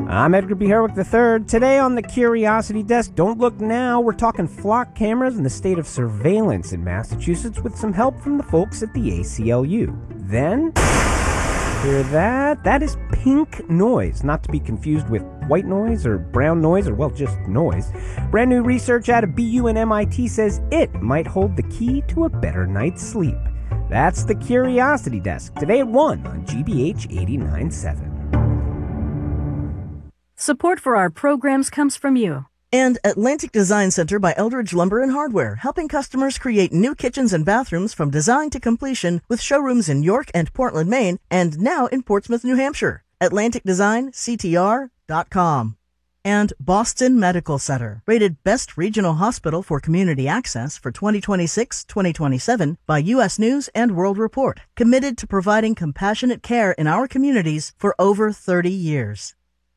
I'm Edgar B. Herwick III. Today on the Curiosity Desk, don't look now, we're talking flock cameras and the state of surveillance in Massachusetts with some help from the folks at the ACLU. Then, hear that? That is pink noise, not to be confused with white noise or brown noise or, well, just noise. Brand new research out of BU and MIT says it might hold the key to a better night's sleep. That's the Curiosity Desk, today at 1 on GBH 89.7. Support for our programs comes from you. And Atlantic Design Center by Eldridge Lumber and Hardware, helping customers create new kitchens and bathrooms from design to completion with showrooms in York and Portland, Maine, and now in Portsmouth, New Hampshire. AtlanticDesignCTR.com. And Boston Medical Center, rated Best Regional Hospital for Community Access for 2026-2027 by U.S. News and World Report, committed to providing compassionate care in our communities for over 30 years.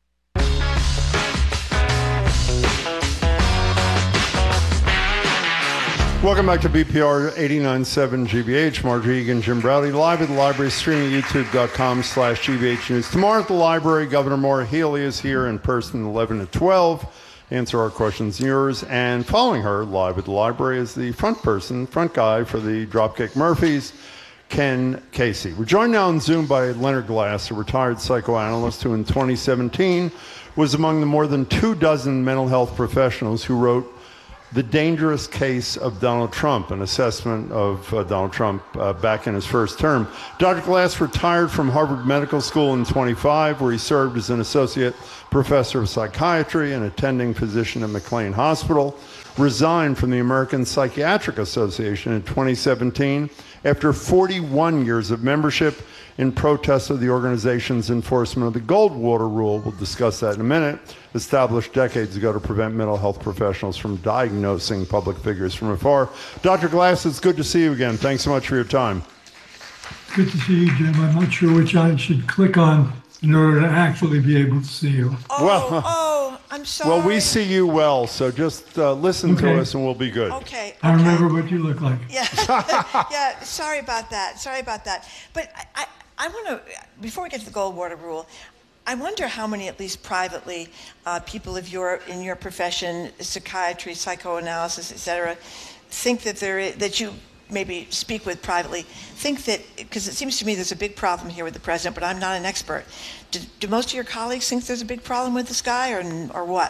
Welcome back to BPR 89.7 GBH. Marjorie Egan, Jim Browdy, live at the library, streaming youtube.com/GBH News. Tomorrow at the library, Governor Maura Healey is here in person 11 to 12. Answer our questions and yours. And following her, live at the library, is the front guy for the Dropkick Murphys, Ken Casey. We're joined now on Zoom by Leonard Glass, a retired psychoanalyst who in 2017 was among the more than 24 mental health professionals who wrote The Dangerous Case of Donald Trump, an assessment of Donald Trump back in his first term. Dr. Glass retired from Harvard Medical School in 25, where he served as an associate professor of psychiatry and attending physician at McLean Hospital, resigned from the American Psychiatric Association in 2017 after 41 years of membership in protest of the organization's enforcement of the Goldwater Rule. We'll discuss that in a minute, established decades ago to prevent mental health professionals from diagnosing public figures from afar. Dr. Glass, it's good to see you again. Thanks so much for your time. Good to see you, Jim. I'm not sure which I should click on in order to actually be able to see you. I'm sorry. Well, we see you well, so just listen to us and we'll be good. Okay. I remember what you look like. Yeah. Yeah, sorry about that. But I want to, before we get to the Goldwater Rule, I wonder how many, at least privately, people in your profession, psychiatry, psychoanalysis, etc., think that you maybe speak with privately, think that, because it seems to me there's a big problem here with the president, but I'm not an expert. Do most of your colleagues think there's a big problem with this guy, or what?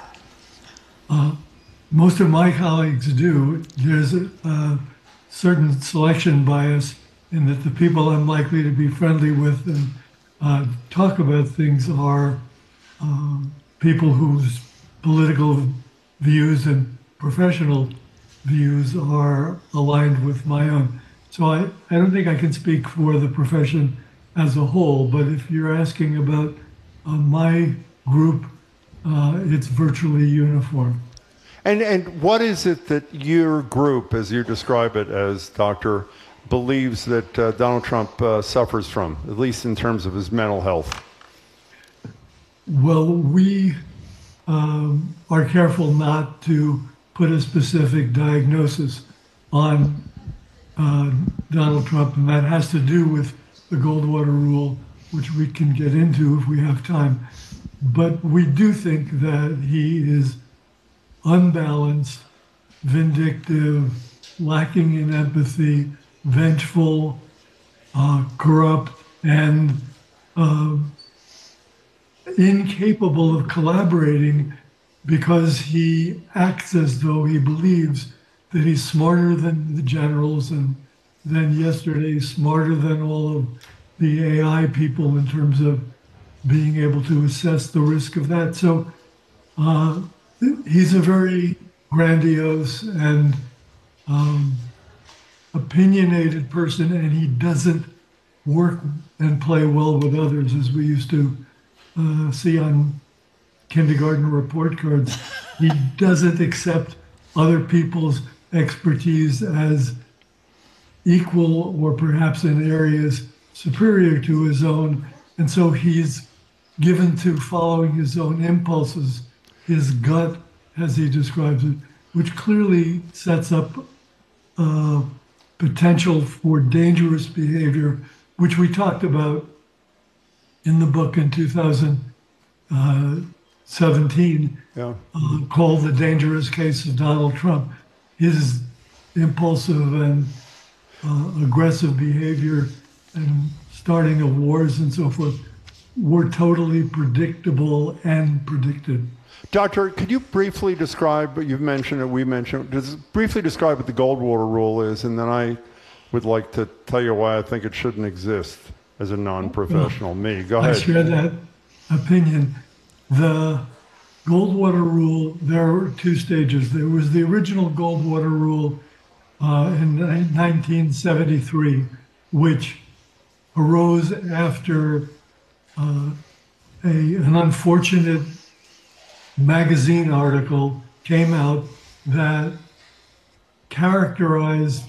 Most of my colleagues do. There's a certain selection bias in that the people I'm likely to be friendly with and talk about things are people whose political views and professional views are aligned with my own. So I don't think I can speak for the profession as a whole, but if you're asking about my group, it's virtually uniform. And what is it that your group, as you describe it as doctor, believes that Donald Trump suffers from, at least in terms of his mental health? Well, we are careful not to put a specific diagnosis on Donald Trump, and that has to do with the Goldwater Rule, which we can get into if we have time. But we do think that he is unbalanced, vindictive, lacking in empathy, vengeful, corrupt, and incapable of collaborating because he acts as though he believes that he's smarter than the generals and then yesterday smarter than all of the AI people in terms of being able to assess the risk of that. So he's a very grandiose and opinionated person, and he doesn't work and play well with others, as we used to see on kindergarten report cards. He doesn't accept other people's expertise as equal or perhaps in areas superior to his own. And so he's given to following his own impulses, his gut, as he describes it, which clearly sets up potential for dangerous behavior, which we talked about in the book in 2018 17, Yeah. called The Dangerous Case of Donald Trump. His impulsive and aggressive behavior and starting of wars and so forth were totally predictable and predicted. Doctor, could you briefly describe, you've mentioned it, we mentioned it, just briefly describe what the Goldwater rule is, and then I would like to tell you why I think it shouldn't exist as a non-professional me. Go ahead. I share that opinion. The Goldwater rule, there were two stages. There was the original Goldwater rule in 1973, which arose after an unfortunate magazine article came out that characterized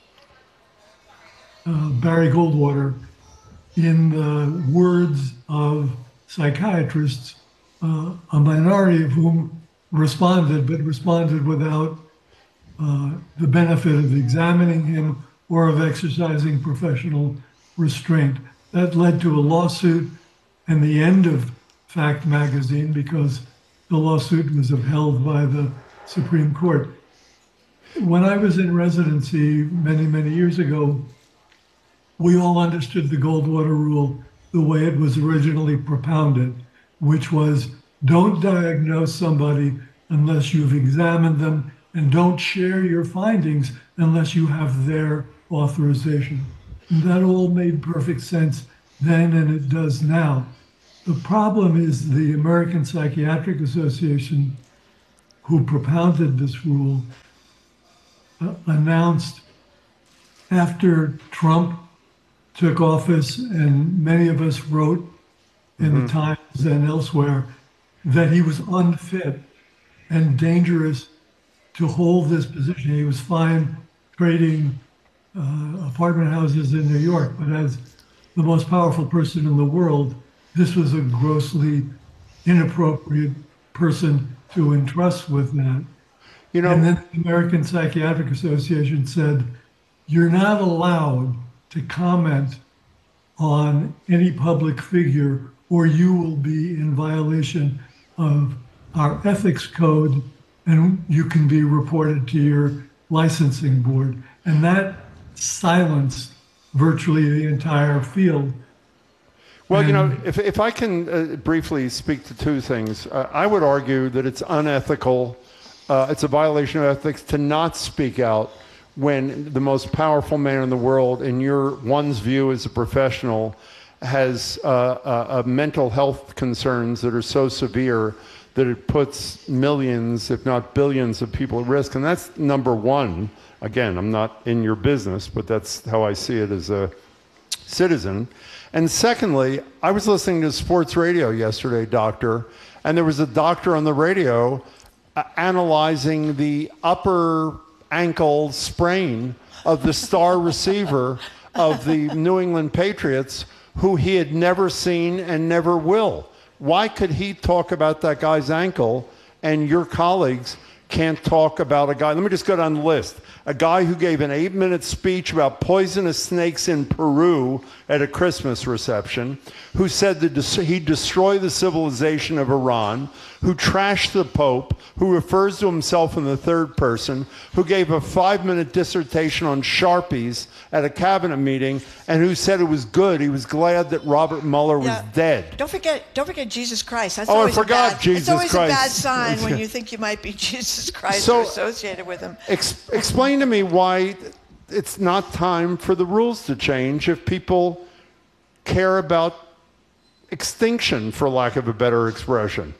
Barry Goldwater in the words of psychiatrists, a minority of whom responded, but responded without the benefit of examining him or of exercising professional restraint. That led to a lawsuit and the end of Fact magazine because the lawsuit was upheld by the Supreme Court. When I was in residency many, many years ago, we all understood the Goldwater rule the way it was originally propounded, which was don't diagnose somebody unless you've examined them, and don't share your findings unless you have their authorization. And that all made perfect sense then, and it does now. The problem is the American Psychiatric Association, who propounded this rule, announced after Trump took office, and many of us wrote in the Times and elsewhere, that he was unfit and dangerous to hold this position. He was fine trading apartment houses in New York, but as the most powerful person in the world, this was a grossly inappropriate person to entrust with that. You know, and then the American Psychiatric Association said, you're not allowed to comment on any public figure or you will be in violation of our ethics code and you can be reported to your licensing board. And that silenced virtually the entire field. well, you know, if I can briefly speak to two things, I would argue that it's unethical, it's a violation of ethics to not speak out when the most powerful man in the world, in one's view as a professional, has mental health concerns that are so severe that it puts millions, if not billions, of people at risk. And that's number one. Again, I'm not in your business, but that's how I see it as a citizen. And secondly, I was listening to sports radio yesterday, doctor, and there was a doctor on the radio analyzing the upper ankle sprain of the star receiver of the New England Patriots, who he had never seen and never will. Why could he talk about that guy's ankle and your colleagues can't talk about a guy? Let me just go down the list. A guy who gave an 8-minute speech about poisonous snakes in Peru at a Christmas reception, who said that he'd destroy the civilization of Iran, who trashed the Pope, who refers to himself in the third person, who gave a 5-minute dissertation on Sharpies at a cabinet meeting, and who said it was good. He was glad that Robert Mueller was dead. Don't forget Jesus Christ. That's I always forgot Jesus Christ. It's always a bad sign when you think you might be Jesus Christ or associated with him. Explain to me why it's not time for the rules to change if people care about extinction, for lack of a better expression.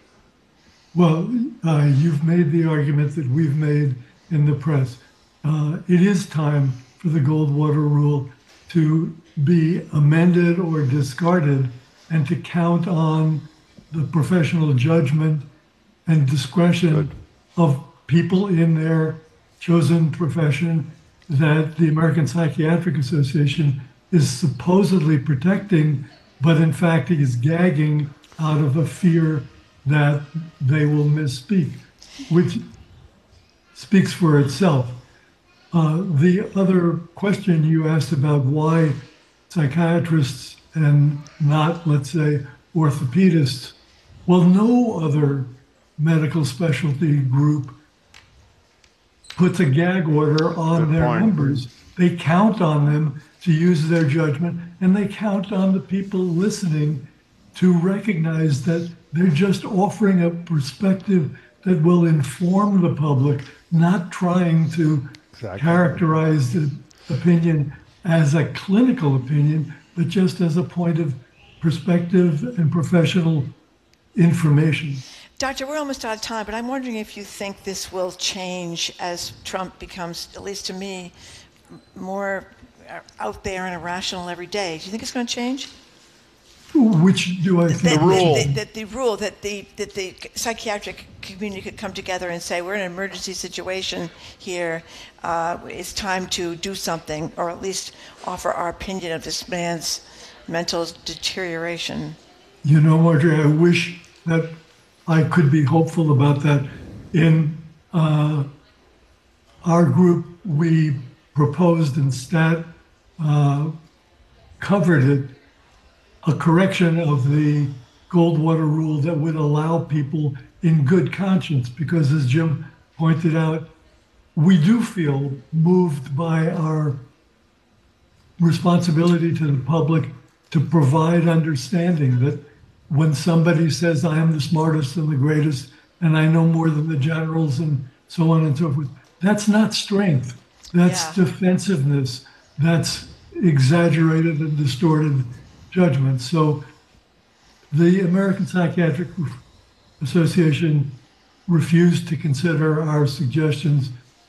Well, you've made the argument that we've made in the press. It is time for the Goldwater rule to be amended or discarded and to count on the professional judgment and discretion of people in their chosen profession that the American Psychiatric Association is supposedly protecting, but in fact is gagging out of a fear that they will misspeak, which speaks for itself. The other question you asked about why psychiatrists and not, let's say, orthopedists Well, no other medical specialty group puts a gag order on Good their point. members. They count on them to use their judgment, and they count on the people listening to recognize that they're just offering a perspective that will inform the public, not trying to characterize the opinion as a clinical opinion, but just as a point of perspective and professional information. Doctor, we're almost out of time, but I'm wondering if you think this will change as Trump becomes, at least to me, more out there and irrational every day. Do you think it's going to change? Which do I think? The rule. The rule that the psychiatric community could come together and say, we're in an emergency situation here. It's time to do something, or at least offer our opinion of this man's mental deterioration. You know, Marjorie, I wish that I could be hopeful about that. In our group, we proposed and STAT covered it, a correction of the Goldwater rule that would allow people in good conscience, because as Jim pointed out, we do feel moved by our responsibility to the public to provide understanding that when somebody says, I am the smartest and the greatest, and I know more than the generals, and so on and so forth, that's not strength. That's defensiveness. That's exaggerated and distorted judgment. So the American Psychiatric Association refused to consider our suggestions,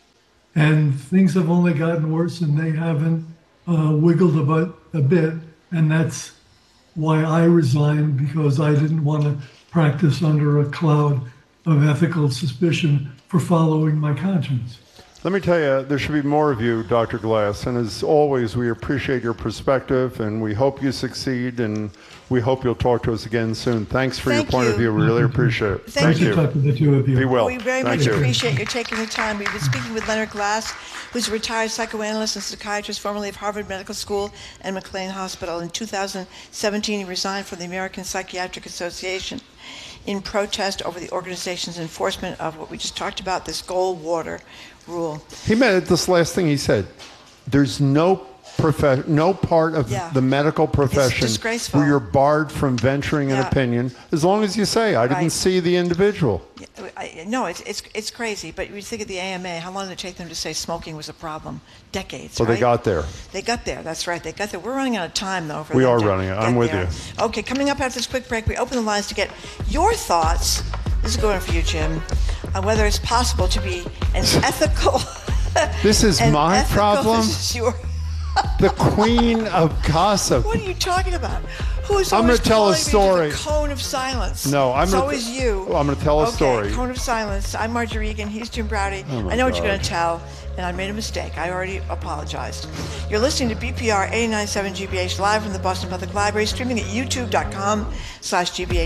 and things have only gotten worse, and they haven't wiggled about a bit. And that's why I resigned, because I didn't want to practice under a cloud of ethical suspicion for following my conscience. Let me tell you, there should be more of you, Dr. Glass. And as always, we appreciate your perspective, and we hope you succeed, and we hope you'll talk to us again soon. Thanks for your point of view. We really appreciate it. Thank you. Nice to talk to the two of you. Be well. We very Thank much you. appreciate you taking the time. We've been speaking with Leonard Glass, who's a retired psychoanalyst and psychiatrist, formerly of Harvard Medical School and McLean Hospital. In 2017, he resigned from the American Psychiatric Association in protest over the organization's enforcement of what we just talked about, this Goldwater rule. He meant this last thing he said. There's no part of the medical profession disgraceful. where you're barred from venturing an opinion, as long as you say, I didn't see the individual. No, it's crazy. But you think of the AMA, how long did it take them to say smoking was a problem? Decades, Well, right? they got there. They got there. That's right. They got there. We're running out of time, though. We are running out. I'm with you. Okay, coming up after this quick break, we open the lines to get your thoughts. This is going for you, Jim. On whether it's possible to be an ethical. This is my problem. This is your. The queen of gossip. What are you talking about? Who's I'm always gonna tell a calling me to story. the cone of silence? No, I'm so gonna. is you. I'm going to tell a story. Cone of silence. I'm Marjorie Egan. He's Jim Browdy. I know what you're going to tell, and I made a mistake. I already apologized. You're listening to BPR 89.7 GBH live from the Boston Public Library, streaming at youtube.com/GBH.